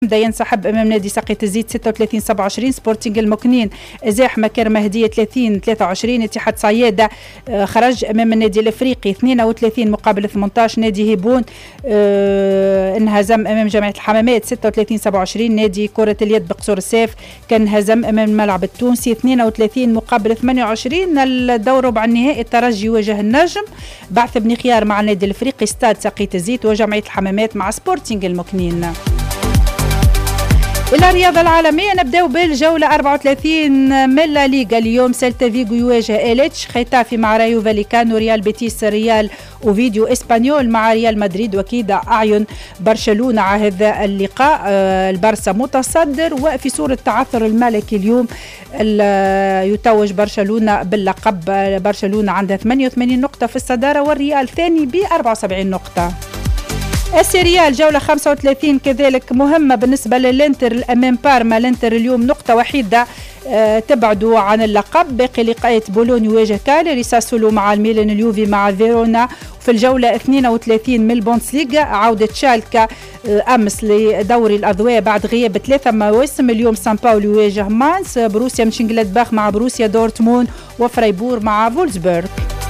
بدا ينسحب امام نادي ساقية الزيت 36-27. سبورتينغ المكنين ازاح مكر مهدية 30-23. اتحاد صيادة خرج امام النادي الافريقي 32 مقابل 18. نادي هيبون انهزم امام جامعة الحمامات 36-27. نادي كرة اليد بقصور السيف كان هزم امام الملعب التونسي 32 مقابل 28. الدور ربع النهائي الترجي يواجه النجم، بعث بن خيار مع النادي الافريقي، ستاد ساقية الزيت وجمعية الحمامات مع سبورتينغ المكنين. إلى الرياضة العالمية نبدأ بالجولة 34 من لا ليغا. اليوم سيلتا فيغو يواجه إليتش، ختافي مع رايو فاليكانو، ريال بيتيس ريال أوفيديو إسبانيول مع ريال مدريد، وكيد أعين برشلونة على هذا اللقاء. البارسا متصدر وفي صورة تعثر الملكي اليوم يتوج برشلونة باللقب. برشلونة عندها 88 نقطة في الصدارة والريال ثاني ب 74 نقطة. السيريا الجولة 35 كذلك مهمة بالنسبة للإنتر أمام بارما. الإنتر اليوم نقطة وحيدة تبعدوا عن اللقب. باقي لقاءات بولون يواجه كاليري، ساسولو مع الميلان، اليوفي مع فيرونا. في الجولة 32 من البوندسليغا عودة شالكا أمس لدوري الأضواء بعد غياب 3 مواسم. اليوم سان باولو يواجه مانس، بروسيا منشنغلادباخ مع بروسيا دورتموند، وفرايبور مع فولسبورغ.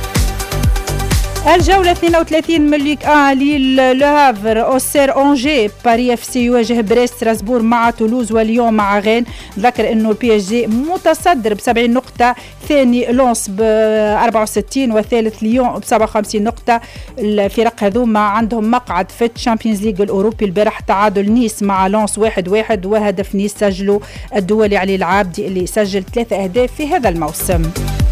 الجولة 32 من ليغ 1 ليل لو هافر أوسير أونجي، باري اف سي يواجه بريست، ستراسبور مع تولوز، وليون مع غين. ذكر انه البي اس جي متصدر ب 70 نقطة، ثاني لونس ب 64 وثالث ليون ب 57 نقطة. الفرق هذوما عندهم مقعد في الشامبيونز ليج الأوروبي. البارح تعادل نيس مع لونس 1-1، وهدف نيس سجله الدولي علي العابدي اللي سجل 3 أهداف في هذا الموسم.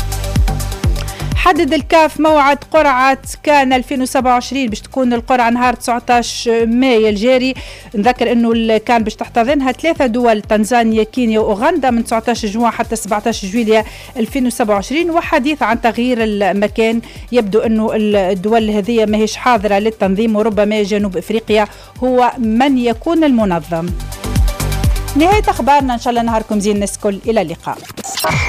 حدد الكاف موعد قرعة كان 2027 باش تكون القرعة نهار 19 مايو الجاري. نذكر انه كان باش تحتضنها 3 دول، تنزانيا، كينيا واوغندا، من 19 جوان حتى 17 جويلية 2027. وحديث عن تغيير المكان، يبدو انه الدول هذه ماهيش حاضرة للتنظيم، وربما جنوب افريقيا هو من يكون المنظم. نهاية اخبارنا، ان شاء الله نهاركم زين الناس الكل، الى اللقاء.